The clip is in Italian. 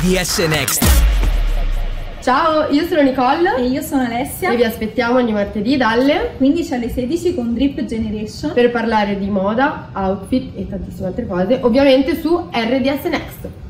DS Next. Ciao, io sono Nicole e io sono Alessia e vi aspettiamo ogni martedì dalle 15 alle 16 con Drip Generation per parlare di moda, outfit e tantissime altre cose, ovviamente su RDS Next.